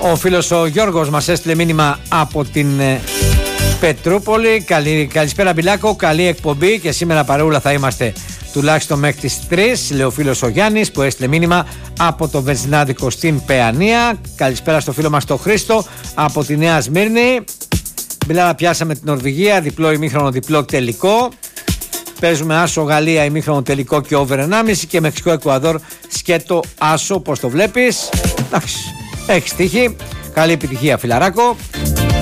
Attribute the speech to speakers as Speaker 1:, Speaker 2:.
Speaker 1: Ο φίλος ο Γιώργος μας έστειλε μήνυμα από την Πετρούπολη. Καλησπέρα Μπιλάκο, καλή εκπομπή και σήμερα παρεούλα θα είμαστε τουλάχιστον μέχρι τις 3, λέει ο φίλος ο Γιάννης που έστειλε μήνυμα από το βενζινάδικο στην Παιανία. Καλησπέρα στο φίλο μας το Χρήστο από τη Νέα Σμύρνη. Μπιλάρα, πιάσαμε την Νορβηγία, διπλό ημίχρονο, διπλό τελικό. Παίζουμε άσο Γαλλία, ημίχρονο τελικό και over 1,5 και Μεξικό Εκουαδόρ σκέτο άσο, πώς το βλέπεις? Εντάξει, έχεις τύχει. Καλή επιτυχία φιλαράκο.